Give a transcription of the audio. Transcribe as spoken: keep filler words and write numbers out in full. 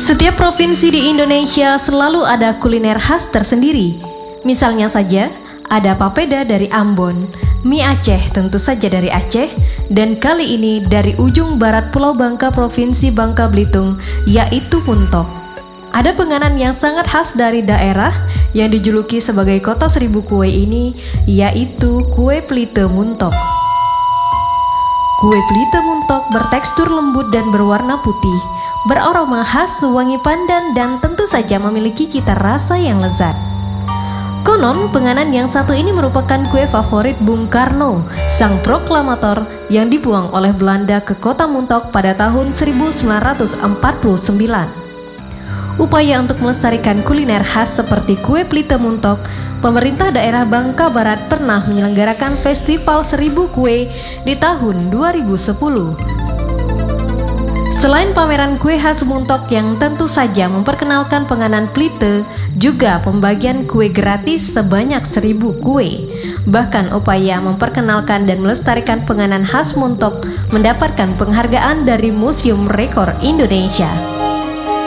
Setiap provinsi di Indonesia selalu ada kuliner khas tersendiri. Misalnya saja, ada papeda dari Ambon, mie Aceh tentu saja dari Aceh, dan kali ini dari ujung barat Pulau Bangka Provinsi Bangka Belitung, yaitu muntok. Ada penganan yang sangat khas dari daerah yang dijuluki sebagai kota seribu kue ini, yaitu kue pelite muntok. Kue pelite muntok bertekstur lembut dan berwarna putih, beraroma khas, wangi pandan, dan tentu saja memiliki cita rasa yang lezat. Konon, penganan yang satu ini merupakan kue favorit Bung Karno, sang proklamator yang dibuang oleh Belanda ke kota Muntok pada tahun seribu sembilan ratus empat puluh sembilan. Upaya untuk melestarikan kuliner khas seperti kue pelite muntok, pemerintah daerah Bangka Barat pernah menyelenggarakan Festival Seribu Kue di tahun dua ribu sepuluh. Selain pameran kue khas Muntok yang tentu saja memperkenalkan penganan pelite, juga pembagian kue gratis sebanyak seribu kue. Bahkan upaya memperkenalkan dan melestarikan penganan khas Muntok mendapatkan penghargaan dari Museum Rekor Indonesia.